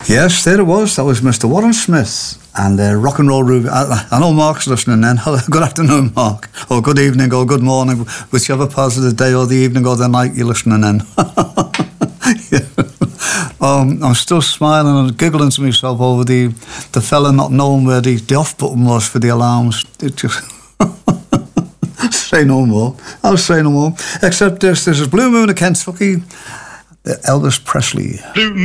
Yes, there it was. That was Mr. Warren Smith and Rock and Roll Ruby. I know Mark's listening then. Good afternoon, Mark. Or good evening, or good morning, whichever part of the day or the evening or the night you're listening in. Yeah. I'm still smiling and giggling to myself over the fella not knowing where the off button was for the alarms. It just... Say no more. I'll say no more. Except this is Blue Moon of Kentucky, Elvis Presley.